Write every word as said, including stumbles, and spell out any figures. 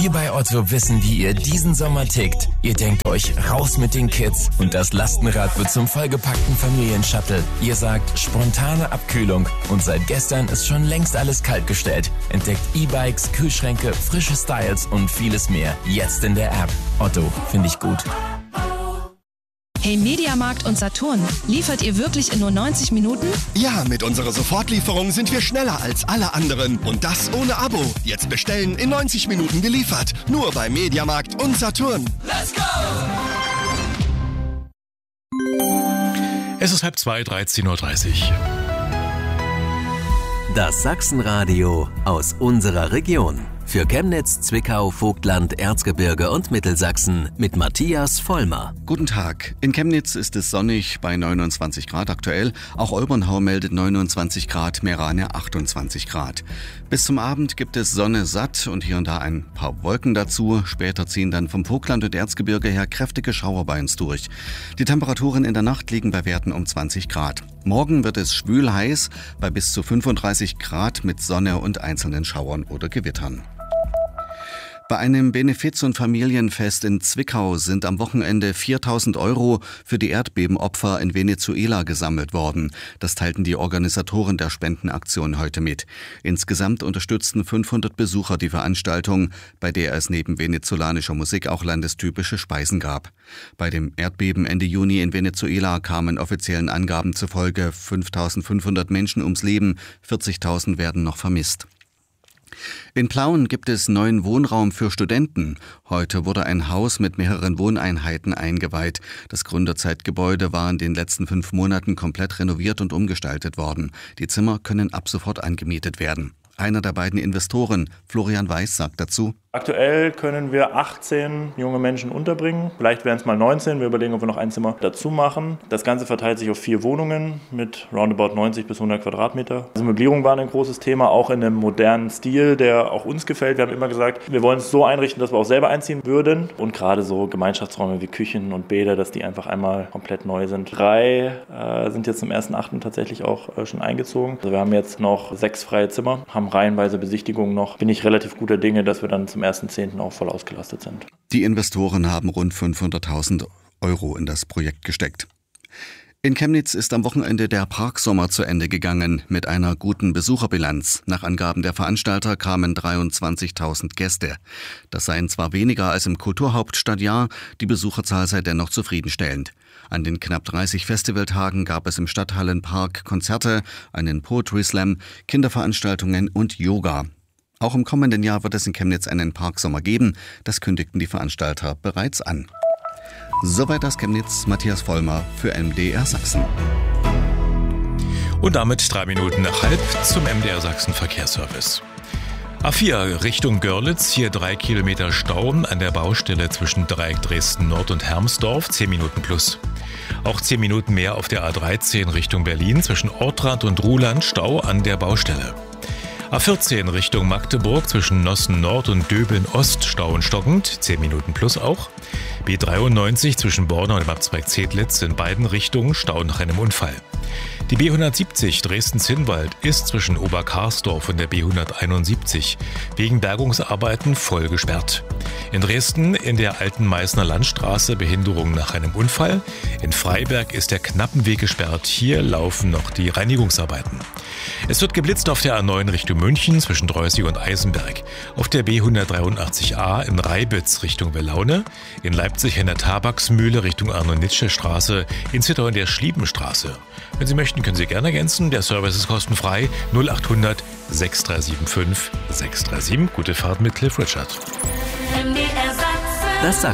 Wir bei Otto wissen, wie ihr diesen Sommer tickt. Ihr denkt euch, raus mit den Kids und das Lastenrad wird zum vollgepackten Familienshuttle. Ihr sagt, spontane Abkühlung und seit gestern ist schon längst alles kaltgestellt. Entdeckt E-Bikes, Kühlschränke, frische Styles und vieles mehr. Jetzt in der App. Otto, finde ich gut. Hey Mediamarkt und Saturn, liefert ihr wirklich in nur neunzig Minuten? Ja, mit unserer Sofortlieferung sind wir schneller als alle anderen. Und das ohne Abo. Jetzt bestellen, in neunzig Minuten geliefert. Nur bei Mediamarkt und Saturn. Let's go! Es ist halb zwei, dreizehn Uhr dreißig. Das Sachsenradio aus unserer Region. Für Chemnitz, Zwickau, Vogtland, Erzgebirge und Mittelsachsen mit Matthias Vollmer. Guten Tag. In Chemnitz ist es sonnig bei neunundzwanzig Grad aktuell. Auch Olbernhau meldet neunundzwanzig Grad, Meerane achtundzwanzig Grad. Bis zum Abend gibt es Sonne satt und hier und da ein paar Wolken dazu. Später ziehen dann vom Vogtland und Erzgebirge her kräftige Schauer bei uns durch. Die Temperaturen in der Nacht liegen bei Werten um zwanzig Grad. Morgen wird es schwül heiß bei bis zu fünfunddreißig Grad mit Sonne und einzelnen Schauern oder Gewittern. Bei einem Benefiz- und Familienfest in Zwickau sind am Wochenende viertausend Euro für die Erdbebenopfer in Venezuela gesammelt worden. Das teilten die Organisatoren der Spendenaktion heute mit. Insgesamt unterstützten fünfhundert Besucher die Veranstaltung, bei der es neben venezolanischer Musik auch landestypische Speisen gab. Bei dem Erdbeben Ende Juni in Venezuela kamen offiziellen Angaben zufolge fünftausendfünfhundert Menschen ums Leben, vierzigtausend werden noch vermisst. In Plauen gibt es neuen Wohnraum für Studenten. Heute wurde ein Haus mit mehreren Wohneinheiten eingeweiht. Das Gründerzeitgebäude war in den letzten fünf Monaten komplett renoviert und umgestaltet worden. Die Zimmer können ab sofort angemietet werden. Einer der beiden Investoren, Florian Weiß, sagt dazu: Aktuell können wir achtzehn junge Menschen unterbringen. Vielleicht werden es mal neunzehn. Wir überlegen, ob wir noch ein Zimmer dazu machen. Das Ganze verteilt sich auf vier Wohnungen mit roundabout neunzig bis hundert Quadratmeter. Also Möblierung war ein großes Thema, auch in einem modernen Stil, der auch uns gefällt. Wir haben immer gesagt, wir wollen es so einrichten, dass wir auch selber einziehen würden. Und gerade so Gemeinschaftsräume wie Küchen und Bäder, dass die einfach einmal komplett neu sind. Drei äh, sind jetzt zum ersten achten tatsächlich auch äh, schon eingezogen. Also wir haben jetzt noch sechs freie Zimmer, haben reihenweise Besichtigungen noch. Bin ich relativ guter Dinge, dass wir dann zum ersten zehnten auch voll ausgelastet sind. Die Investoren haben rund fünfhunderttausend Euro in das Projekt gesteckt. In Chemnitz ist am Wochenende der Parksommer zu Ende gegangen mit einer guten Besucherbilanz. Nach Angaben der Veranstalter kamen dreiundzwanzigtausend Gäste. Das seien zwar weniger als im Kulturhauptstadtjahr, die Besucherzahl sei dennoch zufriedenstellend. An den knapp dreißig Festivaltagen gab es im Stadthallenpark Konzerte, einen Poetry Slam, Kinderveranstaltungen und Yoga. Auch im kommenden Jahr wird es in Chemnitz einen Parksommer geben. Das kündigten die Veranstalter bereits an. Soweit aus Chemnitz, Matthias Vollmer für M D R Sachsen. Und damit drei Minuten nach halb zum M D R Sachsen Verkehrsservice. A vier Richtung Görlitz, hier drei Kilometer Stau an der Baustelle zwischen Dreieck Dresden Nord und Hermsdorf, zehn Minuten plus. Auch zehn Minuten mehr auf der A dreizehn Richtung Berlin zwischen Ortrand und Ruhland, Stau an der Baustelle. A vierzehn Richtung Magdeburg zwischen Nossen Nord und Döbeln Ost, Stau und stockend, zehn Minuten plus auch. B dreiundneunzig zwischen Borna und dem Abzweig Zedlitz in beiden Richtungen, Stau nach einem Unfall. Die B hundertsiebzig Dresden-Zinnwald ist zwischen Oberkarsdorf und der B hunderteinundsiebzig wegen Bergungsarbeiten voll gesperrt. In Dresden in der Alten Meißner Landstraße Behinderung nach einem Unfall. In Freiberg ist der Knappenweg gesperrt. Hier laufen noch die Reinigungsarbeiten. Es wird geblitzt auf der A neun Richtung München zwischen Dreußig und Eisenberg. Auf der B hundertdreiundachtzig A in Reibitz Richtung Welaune. In Leipzig in der Tabaksmühle Richtung Arno-Nitsche-Straße. In Zittau in der Schliebenstraße. Wenn Sie möchten, können Sie gerne ergänzen. Der Service ist kostenfrei. null achthundert sechs drei sieben fünf sechs drei sieben. Gute Fahrt mit Cliff Richard. M D R Sachsen. Das